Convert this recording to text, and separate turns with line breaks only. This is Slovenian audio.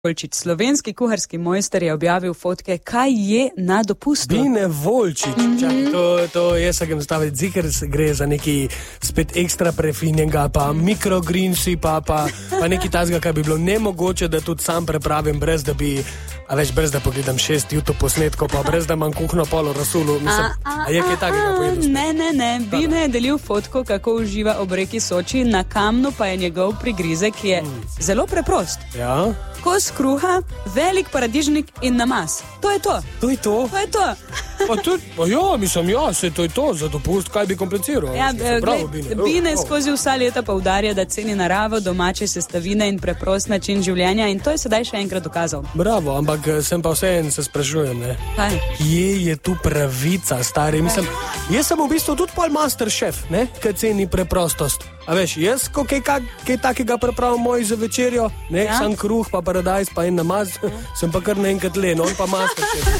Volčič, slovenski kuharski mojster, je objavil fotke, kaj je na dopustu.
Bine Volčič, to jaz se grem staviti, zikr gre za neki spet ekstra prefinjenega, pa mikrogrinsi, pa neki tazga, kaj bi bilo nemogoče, da tudi sam prepravim, brez da bi, brez da pogledam 6 YouTube posnetkov, pa brez da imam kuhno polo rasulu, mislim, a je kaj takega pojednosti?
Ne, Bine je delil fotko, kako uživa ob reki Soči, na kamnu pa je njegov prigrizek, ki je zelo preprost.
Ja?
Kos kruha, velik paradižnik in namaz. To je to.
To je to?
To je to.
Se to je to, za dopust, kaj bi kompliciral?
Ja, Bine skozi vsa leta poudarja, da ceni naravo, domače sestavine in preprost način življenja in to je sedaj še enkrat dokazal.
Bravo, ampak sem pa vseeno se sprašujem, ne?
Kaj?
Kje je tu pravica, stari? Mislim, jaz sem v bistvu tudi pol master šef, ne? Kaj ceni preprostost. A veš, jaz, ko kaj takega prepravim moj za večerjo, ne? Ja? Sam kruh, pa paradajz, pa en namaz, sem pa kar naenkrat len, on pa master šef.